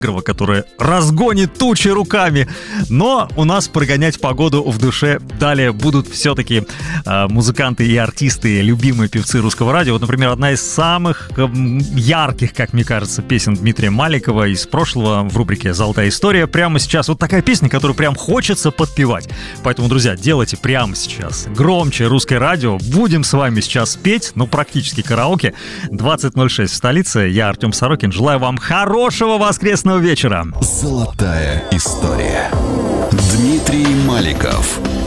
которая разгонит тучи руками. Но у нас прогонять погоду в душе далее будут все-таки музыканты и артисты, любимые певцы русского радио. Вот, например, одна из самых ярких, как мне кажется, песен Дмитрия Маликова из прошлого в рубрике «Золотая история». Прямо сейчас вот такая песня, которую прям хочется подпевать. Поэтому, друзья, делайте прямо сейчас громче русское радио. Будем с вами сейчас петь, ну, практически караоке. 20:06 в столице. Я Артем Сорокин. Желаю вам хорошего воскресного вечера. Золотая история. Дмитрий Маликов.